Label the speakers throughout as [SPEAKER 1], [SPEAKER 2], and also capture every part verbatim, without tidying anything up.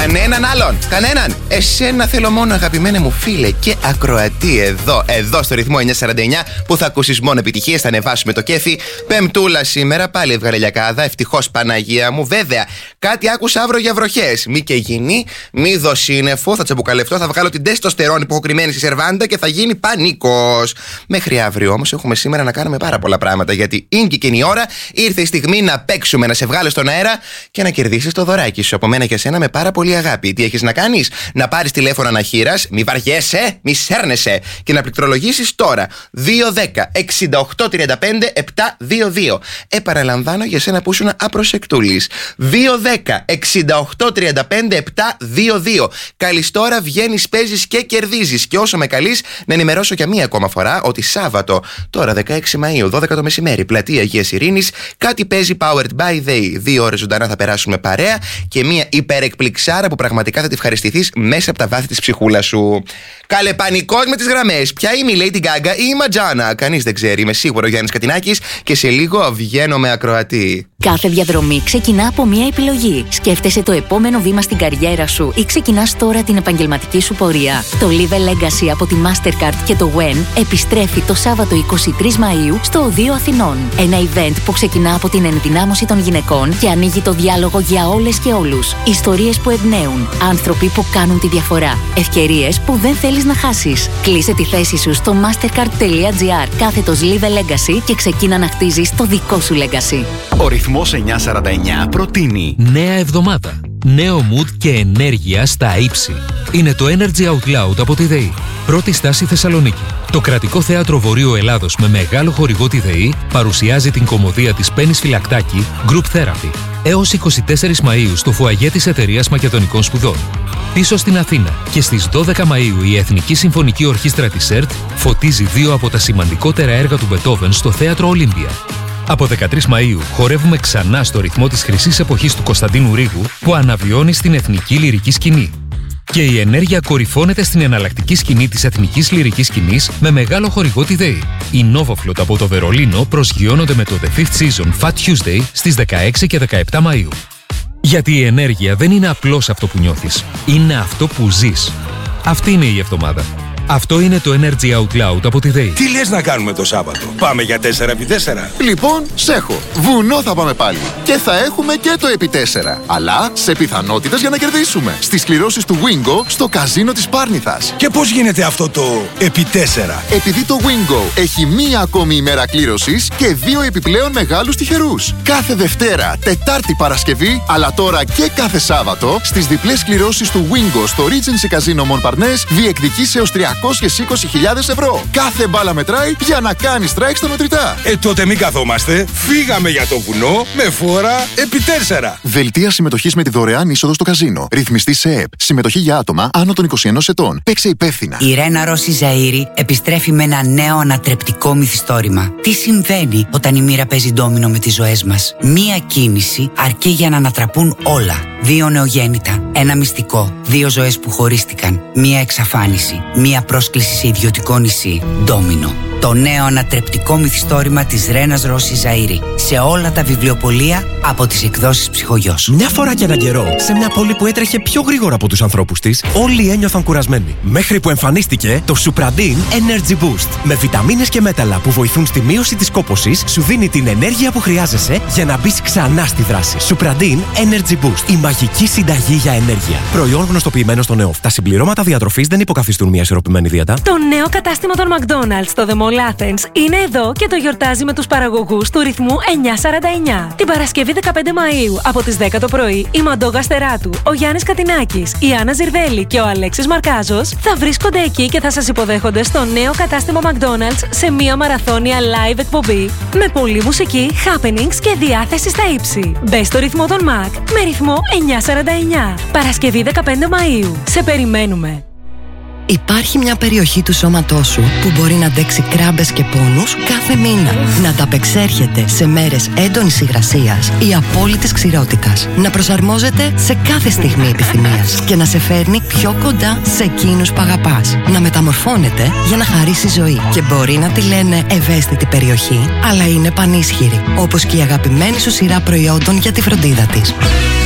[SPEAKER 1] Κανέναν άλλον. Κανέναν. Εσένα θέλω μόνο, αγαπημένε μου φίλε και ακροατή, εδώ, εδώ στο ρυθμό εννιακόσια σαράντα εννιά, που θα ακούσεις μόνο επιτυχίες, θα ανεβάσουμε το κέφι. Πεμπτούλα σήμερα, πάλι ευγαρελιακάδα. Ευτυχώς, Παναγία μου. Βέβαια, κάτι άκουσα αύριο για βροχές. Μη και γίνει, μη δω σύννεφο, θα τσαμπουκαλευτώ, θα βγάλω την τεστοστερόνη που έχω κρυμμένη στη σερβάντα και θα γίνει πανικός. Μέχρι αύριο όμως έχουμε σήμερα να κάνουμε πάρα πολλά πράγματα, γιατί είναι και η ώρα, ήρθε η στιγμή να παίξουμε, να σε βγάλω στον αέρα και να κερδίσεις το δωράκι σου από μένα και εσένα με πάρα πολύ αγάπη. Τι έχεις να κάνεις? Να πάρεις τηλέφωνο αναχείρας, μη βαριέσαι, μη σέρνεσαι και να πληκτρολογήσεις τώρα δύο δέκα εξήντα οκτώ τριάντα πέντε επτακόσια είκοσι δύο. Επαναλαμβάνω για σένα που ήσουν απροσεκτούλης. δύο δέκα εξήντα οκτώ τριάντα πέντε επτακόσια είκοσι δύο. Καλής τώρα, βγαίνεις, παίζεις και κερδίζεις. Και όσο με καλείς, να ενημερώσω για μία ακόμα φορά ότι Σάββατο, τώρα δεκαέξι Μαΐου, δώδεκα το μεσημέρι, πλατεία Αγίας Ειρήνης, κάτι παίζει Powered by They. Δύο ώρες ζωντανά θα περάσουμε παρέα και μία υπερεκπληξάρα που πραγματικά θα τη ευχαριστηθείς μέσα από τα βάθη της ψυχούλας σου. Καλέ πανικός με τις γραμμές. Ποια είμαι, η Lady Gaga ή η Madonna? Κανείς δεν ξέρει. Είμαι σίγουρο ο Γιάννης Κατινάκης και σε λίγο βγαίνω με ακροατή.
[SPEAKER 2] Κάθε διαδρομή ξεκινά από μία επιλογή. Σκέφτεσαι το επόμενο βήμα στην καριέρα σου ή ξεκινάς τώρα την επαγγελματική σου πορεία. Το Live a Legacy από τη Mastercard και το Wen επιστρέφει το Σάββατο είκοσι τρεις Μαΐου στο Οδείο Αθηνών. Ένα event που ξεκινά από την ενδυνάμωση των γυναικών και ανοίγει το διάλογο για όλες και όλους. Ιστορίες που εμπνέουν, άνθρωποι που κάνουν τη διαφορά, ευκαιρίες που δεν θέλεις να χάσεις. Κλείσε τη θέση σου στο mastercard.gr κάθετος Live a Legacy και ξεκίνα να χτίζεις το δικό σου legacy.
[SPEAKER 3] Ο ρυθμός εννιακόσια σαράντα εννιά προτείνει
[SPEAKER 4] νέα εβδομάδα. Νέο mood και ενέργεια στα ύψη. Είναι το Energy Out Loud από τη ΔΕΗ. Πρώτη στάση Θεσσαλονίκη. Το κρατικό θέατρο Βορείου Ελλάδος με μεγάλο χορηγό τη ΔΕΗ παρουσιάζει την κωμωδία της Πέννης Φυλακτάκη Group Therapy. Έως είκοσι τέσσερις Μαΐου στο φουαγέ της Εταιρείας Μακεδονικών Σπουδών. Πίσω στην Αθήνα και στις δώδεκα Μαΐου η Εθνική Συμφωνική Ορχήστρα της ΕΡΤ φωτίζει δύο από τα σημαντικότερα έργα του Μπετόβεν στο θέατρο Ολύμπια. Από δεκατρείς Μαΐου χορεύουμε ξανά στο ρυθμό της χρυσής εποχής του Κωνσταντίνου Ρήγου που αναβιώνει στην εθνική λυρική σκηνή. Και η ενέργεια κορυφώνεται στην εναλλακτική σκηνή της εθνικής λυρικής σκηνής με μεγάλο χορηγό τη ΔΕΗ. Οι Novafloat από το Βερολίνο προσγειώνονται με το The Fifth Season Fat Tuesday στις δεκαέξι και δεκαεπτά Μαΐου. Γιατί η ενέργεια δεν είναι απλώς αυτό που νιώθεις, είναι αυτό που ζεις. Αυτή είναι η εβδομάδα. Αυτό είναι το Energy Out Loud από τη ΔΕΗ.
[SPEAKER 5] Τι λες να κάνουμε το Σάββατο? Πάμε για τέσσερα επί τέσσερα.
[SPEAKER 6] Λοιπόν, σέχω. Βουνό θα πάμε πάλι. Και θα έχουμε και το επί τέσσερα. Αλλά σε πιθανότητες για να κερδίσουμε. Στις κληρώσεις του Wingo στο καζίνο της Πάρνηθας.
[SPEAKER 5] Και πώς γίνεται αυτό το επί τέσσερα?
[SPEAKER 6] Επειδή το Wingo έχει μία ακόμη ημέρα κλήρωσης και δύο επιπλέον μεγάλους τυχερούς. Κάθε Δευτέρα, Τετάρτη, Παρασκευή, αλλά τώρα και κάθε Σάββατο, στις διπλές κληρώσεις του Wingo στο Regency Casino Montparnasse διεκδικείς έως τριακόσιες είκοσι χιλιάδες ευρώ. Κάθε μπάλα μετράει για να κάνει strike στα μετρητά.
[SPEAKER 5] Ε, τότε μην καθόμαστε. Φύγαμε για το βουνό με φόρα επί τέσσερα.
[SPEAKER 6] Δελτία συμμετοχής με τη δωρεάν είσοδο στο καζίνο. Ρυθμιστή σε ΕΕΠ. Συμμετοχή για άτομα άνω των είκοσι ενός ετών. Παίξε υπεύθυνα.
[SPEAKER 7] Η Ρένα Ρώση Ζαΐρη επιστρέφει με ένα νέο ανατρεπτικό μυθιστόρημα. Τι συμβαίνει όταν η μοίρα παίζει ντόμινο με τις ζωές μας? Μία κίνηση αρκεί για να ανατραπούν όλα. Δύο νεογέννητα, ένα μυστικό, δύο ζωές που χωρίστηκαν, μία εξαφάνιση, μία πρόσκληση σε ιδιωτικό νησί. Ντόμινο. Το νέο ανατρεπτικό μυθιστόρημα της Ρένας Ρώση Ζαΐρη. Σε όλα τα βιβλιοπωλεία από τις εκδόσεις Ψυχογιός.
[SPEAKER 8] Μια φορά και έναν καιρό, σε μια πόλη που έτρεχε πιο γρήγορα από τους ανθρώπους της, όλοι ένιωθαν κουρασμένοι. Μέχρι που εμφανίστηκε το Supradin Energy Boost. Με βιταμίνες και μέταλλα που βοηθούν στη μείωση της κόπωσης, σου δίνει την ενέργεια που χρειάζεσαι για να μπεις ξανά στη δράση. Supradin Energy Boost. Η μαγική συνταγή για ενέργεια. Προϊόν γνωστοποιημένο στο ΝΕΟΦ. Τα συμπληρώματα διατροφής δεν υποκαθιστούν μια ισορροπημένη δίαιτα.
[SPEAKER 9] Το νέο κατάστημα των McDonald's στο The Mall Athens είναι εδώ και το γιορτάζει με τους παραγωγούς του ρυθμού εννιακόσια σαράντα εννιά. Την Παρασκευή δεκαπέντε Μαΐου από τις δέκα το πρωί, η Μαντώ Γαστεράτου, ο Γιάννης Κατινάκης, η Άννα Ζιρβέλη και ο Αλέξης Μαρκάζος θα βρίσκονται εκεί και θα σας υποδέχονται στο νέο κατάστημα McDonald's σε μία μαραθώνια live εκπομπή με πολλή μουσική, happenings και διάθεση στα ύψη. Μπες στο ρυθμό των Mac με ρυθμό εννιακόσια σαράντα εννιά. Παρασκευή δεκαπέντε Μαΐου. Σε περιμένουμε.
[SPEAKER 10] Υπάρχει μια περιοχή του σώματός σου που μπορεί να αντέξει κράμπες και πόνους κάθε μήνα. Να τα απεξέρχεται σε μέρες έντονης υγρασίας ή απόλυτης ξηρότητας. Να προσαρμόζεται σε κάθε στιγμή επιθυμίας και να σε φέρνει πιο κοντά σε εκείνους που αγαπάς. Να μεταμορφώνεται για να χαρίσει ζωή. Και μπορεί να τη λένε ευαίσθητη περιοχή, αλλά είναι πανίσχυρη. Όπως και η αγαπημένη σου σειρά προϊόντων για τη φροντίδα της.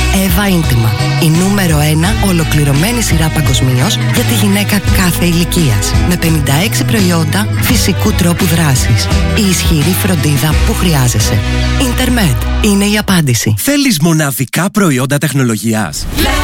[SPEAKER 10] Εύα Ίντιμα. Η νούμερο ένα ολοκληρωμένη σειρά παγκοσμίως για τη γυναίκα κάθε ηλικίας. Με πενήντα έξι προϊόντα φυσικού τρόπου δράσης. Η ισχυρή φροντίδα που χρειάζεσαι. Ιντερμετ είναι η απάντηση.
[SPEAKER 8] Θέλεις μοναδικά προϊόντα τεχνολογίας?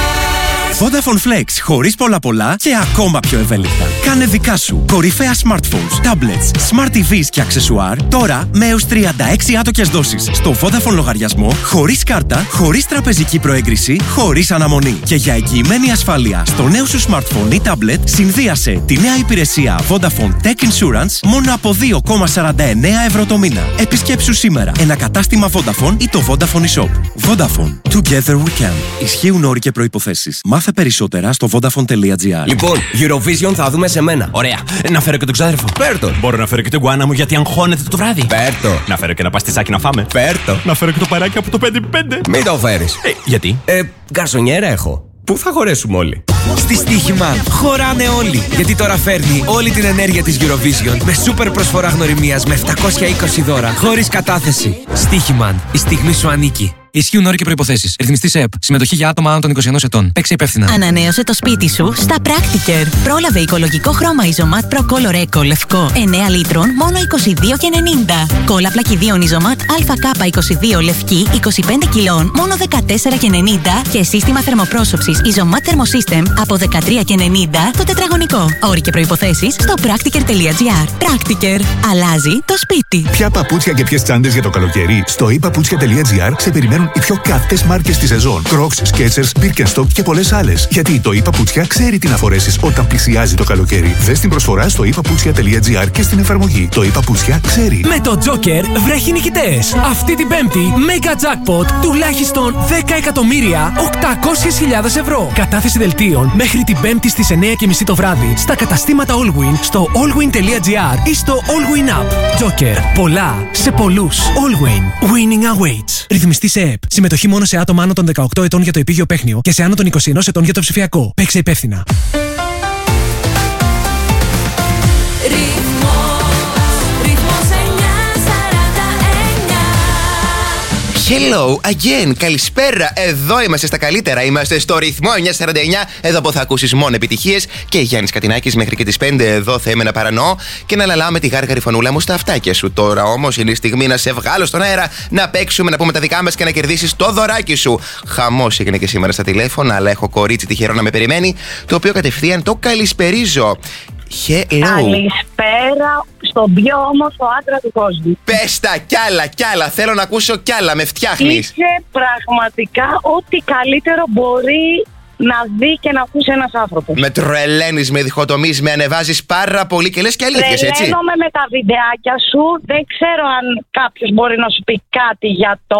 [SPEAKER 8] Vodafone Flex, χωρίς πολλά πολλά και ακόμα πιο ευέλικτα. Κάνε δικά σου κορυφαία smartphones, tablets, smart τι βις και αξεσουάρ τώρα με έως τριάντα έξι άτοκες δόσεις στο Vodafone λογαριασμό, χωρίς κάρτα, χωρίς τραπεζική προέγκριση, χωρίς αναμονή. Και για εγγυημένη ασφάλεια στο νέο σου smartphone ή tablet, συνδύασε τη νέα υπηρεσία Vodafone Tech Insurance μόνο από δύο κόμμα σαράντα εννέα ευρώ το μήνα. Επισκέψου σήμερα ένα κατάστημα Vodafone ή το Vodafone eShop. Vodafone. Together we can. Ισχύουν όροι και προϋποθέσεις. Μάθε περισσότερα στο vodafone.gr.
[SPEAKER 11] Λοιπόν, Eurovision θα δούμε σε μένα. Ωραία. Να φέρω και τον ξάδερφο. Πέρτο.
[SPEAKER 12] Μπορώ να φέρω και την γουάνα μου γιατί αγχώνεται το βράδυ.
[SPEAKER 11] Πέρτο.
[SPEAKER 12] Να φέρω και ένα παστισάκι να φάμε.
[SPEAKER 11] Πέρτο.
[SPEAKER 12] Να φέρω και το παράκι από το πέντε επί πέντε.
[SPEAKER 11] Μην το φέρεις.
[SPEAKER 12] Ε, γιατί?
[SPEAKER 11] Ε, γκαρσονιέρα έχω. Πού θα χωρέσουμε όλοι? Στη Στοίχημα χωράνε όλοι. Γιατί τώρα φέρνει όλη την ενέργεια της Eurovision με σούπερ προσφορά γνωριμίας με επτακόσια είκοσι δώρα χωρίς κατάθεση. Στοίχημα. Η στιγμή σου ανήκει.
[SPEAKER 13] Ισχύουν όροι και προϋποθέσεις. Ρυθμιστής ΕΕΠ. Συμμετοχή για άτομα άνω των είκοσι ενός ετών. Παίξε υπεύθυνα.
[SPEAKER 14] Ανανέωσε το σπίτι σου στα Practiker. Πρόλαβε οικολογικό χρώμα Isomat Pro Color Eco λευκό εννέα λίτρων μόνο είκοσι δύο και ενενήντα. Κόλλα πλακιδίων Isomat Α K είκοσι δύο λευκή είκοσι πέντε κιλών μόνο δεκατέσσερα και ενενήντα. Και σύστημα θερμοπρόσωψης Isomat Thermosystem από δεκατρία και ενενήντα το τετραγωνικό. Όροι και προϋποθέσεις στο practiker.gr. Practiker. Αλλάζει το σπίτι.
[SPEAKER 15] Ποια παπούτσια και ποιες τσάντες για το καλοκαίρι? Στο e-paputsια.gr σε περιμένουν οι πιο καυτές μάρκες της σεζόν. Crocs, Skechers, Birkenstock και πολλές άλλες. Γιατί το e-paputsια ξέρει τι να φορέσεις όταν πλησιάζει το καλοκαίρι. Δες την προσφορά στο e-paputsια.gr και στην εφαρμογή. Το e-paputsια ξέρει.
[SPEAKER 16] Με το Joker βρέχει νικητές. Αυτή την Πέμπτη, Mega Jackpot τουλάχιστον δέκα εκατομμύρια οκτακόσιες χιλιάδες ευρώ. Κατάθεση δελτίων μέχρι την Πέμπτη στις εννέα και μισή το βράδυ στα καταστήματα Allwin στο allwin.gr ή στο Allwin App. Joker. Πολλά σε πολλούς. Allwin. Winning awaits. Ρυθμιστής ΕΕΠ. Συμμετοχή μόνο σε άτομα άνω των δεκαοκτώ ετών για το επίγειο παίχνιο και σε άνω των είκοσι ενός ετών για το ψηφιακό. Παίξε υπεύθυνα.
[SPEAKER 1] Hello again, καλησπέρα. Εδώ είμαστε στα καλύτερα. Είμαστε στο ρυθμό εννιακόσια σαράντα εννιά. Εδώ που θα ακούσεις μόνο επιτυχίες. Και Γιάννης Κατινάκης μέχρι και τις πέντε. Εδώ θα είμαι να παρανοώ και να λαλάω με τη γάργαρη φωνούλα μου στα αυτάκια σου. Τώρα όμως είναι η στιγμή να σε βγάλω στον αέρα, να παίξουμε, να πούμε τα δικά μας και να κερδίσεις το δωράκι σου. Χαμός έγινε και σήμερα στα τηλέφωνα, αλλά έχω κορίτσι τυχερό να με περιμένει, το οποίο κατευθείαν το καλησπερίζω. Hello.
[SPEAKER 17] Καλησπέρα στον πιο όμορφο άντρα του κόσμου.
[SPEAKER 1] Πες τα κι άλλα, κι άλλα. Θέλω να ακούσω κι άλλα. Με φτιάχνεις.
[SPEAKER 17] Είσαι πραγματικά ό,τι καλύτερο μπορεί να δει και να ακούσει ένας άνθρωπος.
[SPEAKER 1] Με τρελαίνεις, με διχοτομείς, με ανεβάζεις πάρα πολύ και λες και αλήθειες, έτσι.
[SPEAKER 17] Τρελαίνομαι με τα βιντεάκια σου. Δεν ξέρω αν κάποιος μπορεί να σου πει κάτι για το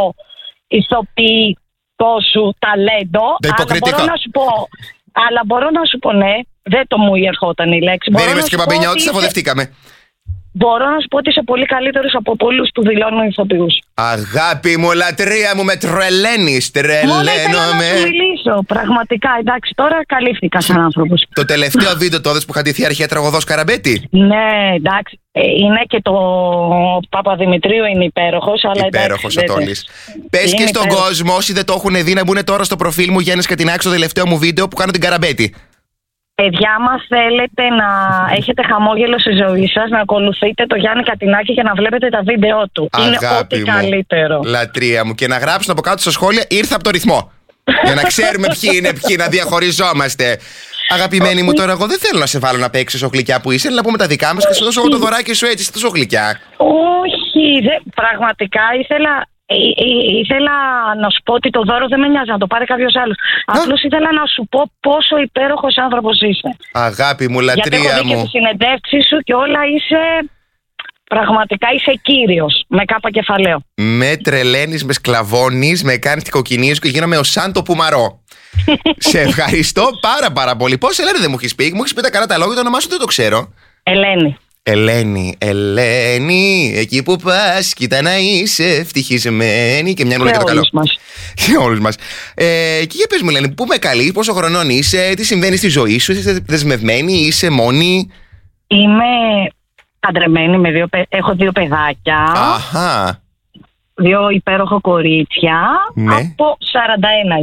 [SPEAKER 17] ηθοποιητικό σου ταλέντο. Αλλά μπορώ να σου πω, αλλά μπορώ να σου πω ναι. Δεν το μου ερχόταν η λέξη.
[SPEAKER 1] Δεν είμαστε και Παπενιώτης, θα αποδευτήκαμε.
[SPEAKER 17] Μπορώ να σου πω ότι είσαι πολύ καλύτερος από πολλούς που δηλώνουν ηθοποιούς.
[SPEAKER 1] Αγάπη μου, λατρεία μου, με τρελαίνεις. Τρελαίνομαι.
[SPEAKER 17] Μόνο ήθελα να σου μιλήσω. Πραγματικά, εντάξει, τώρα καλύφθηκα σαν άνθρωπος.
[SPEAKER 1] Το τελευταίο βίντεο το είδες που είχα ντυθεί αρχαία τραγωδός Καραμπέτη?
[SPEAKER 17] Ναι, εντάξει. Είναι και το Παπαδημητρίου είναι υπέροχος.
[SPEAKER 1] Υπέροχος ο Τόλης. Πες και στον υπέροχος κόσμο, όσοι δεν το έχουν δει, να μπουν τώρα στο προφίλ μου Γιάννης Κατινάκης, το τελευταίο μου βίντεο που κάνω την Καραμπέτη.
[SPEAKER 17] Παιδιά, μας θέλετε να έχετε χαμόγελο στη ζωή σας, να ακολουθείτε το Γιάννη Κατινάκη και να βλέπετε τα βίντεο του.
[SPEAKER 1] Αγάπη
[SPEAKER 17] είναι ό,τι
[SPEAKER 1] μου,
[SPEAKER 17] καλύτερο.
[SPEAKER 1] Λατρεία μου. Και να γράψουν από κάτω στα σχόλια ήρθα από το ρυθμό. Για να ξέρουμε ποιοι είναι ποιοι, να διαχωριζόμαστε. Αγαπημένη μου, τώρα εγώ δεν θέλω να σε βάλω να παίξεις ο γλυκιά που είσαι, αλλά να πούμε τα δικά μας και σου δώσω εγώ το δωράκι σου έτσι, τόσο γλυκιά.
[SPEAKER 17] Όχι, δε, πραγματικά ήθελα. Ή, ή, ήθελα να σου πω ότι το δώρο δεν με νοιάζει να το πάρει κάποιος άλλος. Απλώς ήθελα να σου πω πόσο υπέροχος άνθρωπος είσαι.
[SPEAKER 1] Αγάπη μου, λατρεία μου.
[SPEAKER 17] Γιατί έχω δει και τη συνεντεύξη σου και όλα είσαι. Πραγματικά είσαι κύριος. Με κάπα κεφαλαίο.
[SPEAKER 1] Με τρελαίνεις, με σκλαβώνεις, με κάνεις την κοκκινίζου και γίνομαι ο Σάντο Πουμαρό. Σε ευχαριστώ πάρα πάρα πολύ. Πώς Ελένη δεν μου έχεις πει? Μου έχεις πει τα καλά τα λόγια, το όνομά σου δεν το ξέρω.
[SPEAKER 17] Ελένη.
[SPEAKER 1] Ελένη, Ελένη, εκεί που πας, κοίτα να είσαι ευτυχισμένη. Και μια νουλα για το καλό.
[SPEAKER 17] Μας.
[SPEAKER 1] Για όλους μας. Ε, και για πες μου, Ελένη, πού με καλείς, πόσο χρονών είσαι, τι συμβαίνει στη ζωή σου, είσαι δεσμευμένη, είσαι μόνη?
[SPEAKER 17] Είμαι παντρεμένη, με δύο, έχω δύο παιδάκια.
[SPEAKER 1] Αχα.
[SPEAKER 17] Δύο υπέροχα κορίτσια.
[SPEAKER 1] Ναι.
[SPEAKER 17] Από σαράντα ένα είμαι.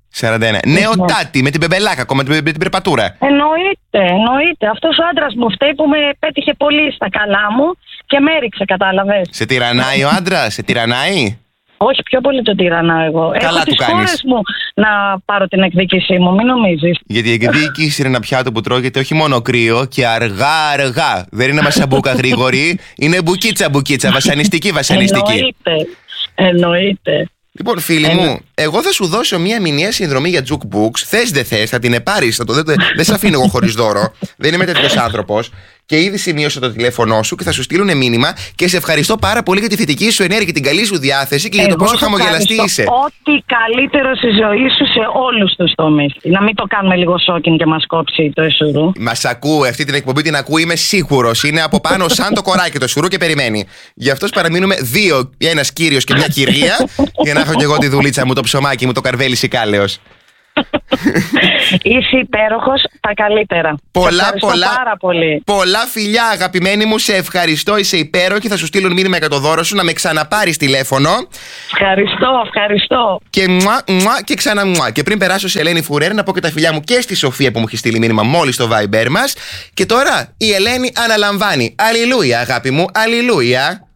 [SPEAKER 1] σαράντα ένα. Νέο τάτι με την μπεμπελάκα, ακόμα με την περπατούρα.
[SPEAKER 17] Εννοείται, εννοείται. Αυτός ο άντρας μου φταίει που με πέτυχε πολύ στα καλά μου και με έριξε, κατάλαβες.
[SPEAKER 1] Σε τυραννάει ο άντρας, σε τυραννάει.
[SPEAKER 17] Όχι, πιο πολύ το τυραννάω εγώ.
[SPEAKER 1] Καλά
[SPEAKER 17] Έχω
[SPEAKER 1] του
[SPEAKER 17] τις
[SPEAKER 1] κάνεις.
[SPEAKER 17] χώρες μου να πάρω την εκδίκησή μου, μην νομίζεις.
[SPEAKER 1] Γιατί η εκδίκηση είναι ένα πιάτο που τρώγεται όχι μόνο κρύο και αργά-αργά. Δεν είναι μασαμπούκα γρήγορη, είναι μπουκίτσα-μπουκίτσα, βασανιστική βασανιστική.
[SPEAKER 17] Εννοείται. Εννοείται.
[SPEAKER 1] Λοιπόν, φίλοι
[SPEAKER 17] Εννο...
[SPEAKER 1] μου, εγώ θα σου δώσω μία μηνιαία συνδρομή για Jukebooks. Θες δεν θες, θα την επάρεις. Θα το, δεν, δεν σε αφήνω εγώ χωρίς δώρο. Δεν είμαι τέτοιος άνθρωπος. Και ήδη σημείωσα το τηλέφωνό σου και θα σου στείλουν μήνυμα. Και σε ευχαριστώ πάρα πολύ για τη θετική σου ενέργεια και την καλή σου διάθεση και για το πόσο χαμογελαστή είσαι.
[SPEAKER 17] Ό,τι καλύτερο στη ζωή σου σε όλους τους τομείς. Να μην το κάνουμε λίγο σόκιν και μας κόψει το εσουρού.
[SPEAKER 1] Μας ακούει, αυτή την εκπομπή την ακούει, είμαι σίγουρος. Είναι από πάνω σαν το κοράκι το σουρού και περιμένει. Γι' αυτό παραμείνουμε δύο, ένας κύριος και μια κυρία, για να έχω και εγώ τη δουλίτσα μου, το ψωμάκι μου, το καρβέλι σικάλεος.
[SPEAKER 17] Είσαι υπέροχος, τα καλύτερα.
[SPEAKER 1] Πολλά, πολλά,
[SPEAKER 17] πάρα πολύ.
[SPEAKER 1] πολλά φιλιά, αγαπημένη μου. Σε ευχαριστώ, είσαι υπέροχη. Θα σου στείλουν μήνυμα για το δώρο σου, να με ξαναπάρεις τηλέφωνο.
[SPEAKER 17] Ευχαριστώ, ευχαριστώ.
[SPEAKER 1] Και μουά, μουά και ξανά μουά. Και πριν περάσω σε Ελένη Φουρέρ, να πω και τα φιλιά μου και στη Σοφία που μου έχει στείλει μήνυμα μόλις στο Viber μας. Και τώρα η Ελένη αναλαμβάνει. Αλληλούια, αγάπη μου, αλληλούια.